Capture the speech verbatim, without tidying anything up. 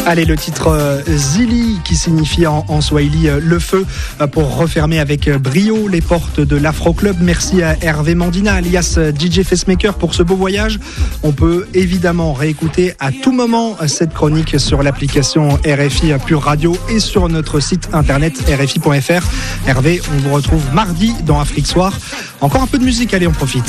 Allez, le titre euh, Zili, qui signifie en, en swahili euh, le feu, euh, pour refermer avec euh, brio les portes de l'Afro Club. Merci à Hervé Mandina, alias euh, D J Facemaker, pour ce beau voyage. On peut évidemment réécouter à tout moment euh, cette chronique sur l'application R F I Pure Radio et sur notre site internet R F I point F R. Hervé, on vous retrouve mardi dans Afrique Soir. Encore un peu de musique, allez, on profite.